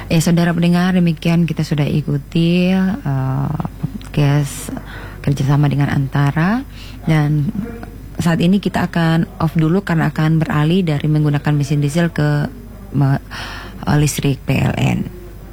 Ya saudara pendengar, demikian kita sudah ikuti podcast kerjasama dengan Antara. Dan saat ini kita akan off dulu karena akan beralih dari menggunakan mesin diesel ke listrik PLN.